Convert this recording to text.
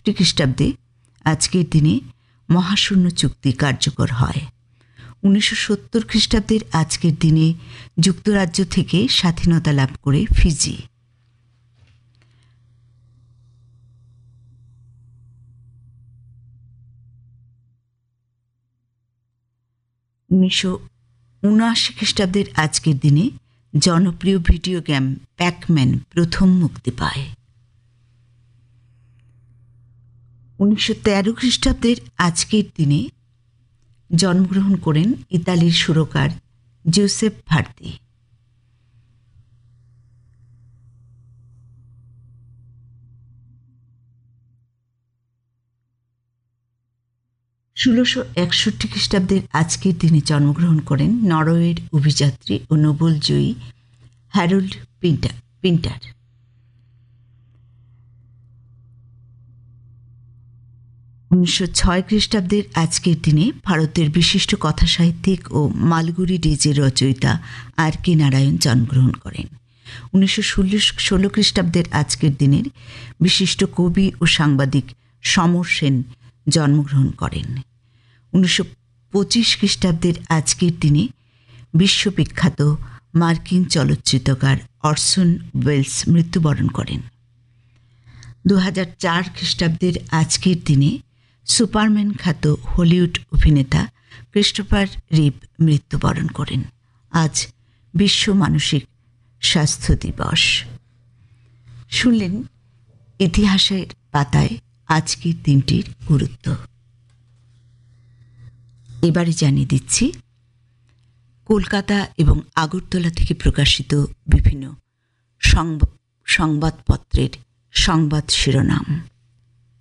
1965 খ্রিস্টাব্দে আজকের দিনে মহাশূন্য চুক্তি কার্যকর হয়। 1970 খ্রিস্টাব্দের আজকের দিনে যুক্তরাজ্য থেকে স্বাধীনতা লাভ করে ফিজি। 1979 খ্রিস্টাব্দের আজকের দিনে জনপ্রিয় ভিডিও গেম প্যাকম্যান প্রথম মুক্তি পায়। 1913 খ্রিস্টাব্দের আজকের দিনে জন্মগ্রহণ করেন ইতালির সুরকার জুসেপ ভার্দি। 1661 খ্রিস্টাব্দের আজকের দিনে জন্মগ্রহণ করেন নরওয়ের অভিযাত্রী ও নোবেল জয়ী হ্যারোল্ড পিন্টার। 1906 খ্রিস্টাব্দের আজকের দিনে ভারতের বিশিষ্ট কথাসাহিত্যিক ও মালগুড়ি ডেজের রচয়িতা আর কে নারায়ণ জন্মগ্রহণ করেন। 1916 খ্রিস্টাব্দের আজকের দিনের বিশিষ্ট কবি ও সাংবাদিক সমর সেন জন্মগ্রহণ করেন। 1925 খ্রিস্টাব্দের আজকের দিনে বিশ্ববিখ্যাত মার্কিন চলচ্চিত্রকার অরসন ওয়েলস মৃত্যুবরণ করেন। 2004 খ্রিস্টাব্দের আজকের দিনে সুপারম্যান খ্যাত হলিউড অভিনেতা ক্রিস্টোফার রিভ মৃত্যুবরণ করেন। আজ বিশ্ব মানসিক স্বাস্থ্য দিবস। শুনলেন ইতিহাসের পাতায় আজকের দিনটির গুরুত্ব। এবারে জানিয়ে দিচ্ছি কলকাতা এবং আগরতলা থেকে প্রকাশিত বিভিন্ন সংবাদপত্রের সংবাদ শিরোনাম।